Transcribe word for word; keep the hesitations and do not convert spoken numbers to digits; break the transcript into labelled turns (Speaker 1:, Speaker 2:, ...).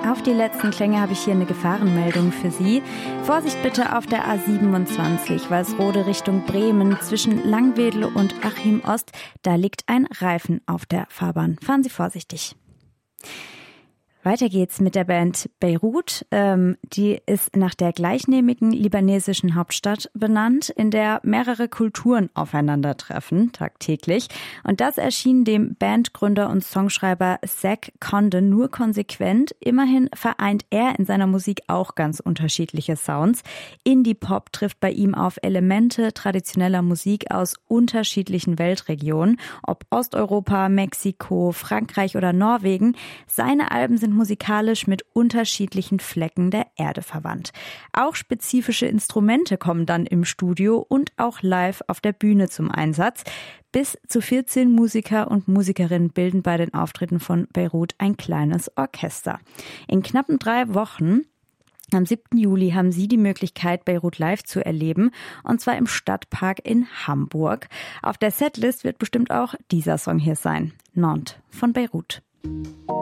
Speaker 1: Auf die letzten Klänge habe ich hier eine Gefahrenmeldung für Sie. Vorsicht bitte auf der A siebenundzwanzig, Walsrode Richtung Bremen zwischen Langwedel und Achim Ost. Da liegt ein Reifen auf der Fahrbahn. Fahren Sie vorsichtig. Weiter geht's mit der Band Beirut. Ähm, die ist nach der gleichnamigen libanesischen Hauptstadt benannt, in der mehrere Kulturen aufeinandertreffen, tagtäglich. Und das erschien dem Bandgründer und Songschreiber Zach Condon nur konsequent. Immerhin vereint er in seiner Musik auch ganz unterschiedliche Sounds. Indie-Pop trifft bei ihm auf Elemente traditioneller Musik aus unterschiedlichen Weltregionen. Ob Osteuropa, Mexiko, Frankreich oder Norwegen. Seine Alben sind musikalisch mit unterschiedlichen Flecken der Erde verwandt. Auch spezifische Instrumente kommen dann im Studio und auch live auf der Bühne zum Einsatz. Bis zu vierzehn Musiker und Musikerinnen bilden bei den Auftritten von Beirut ein kleines Orchester. In knappen drei Wochen am siebten Juli haben Sie die Möglichkeit, Beirut live zu erleben, und zwar im Stadtpark in Hamburg. Auf der Setlist wird bestimmt auch dieser Song hier sein, Nantes von Beirut.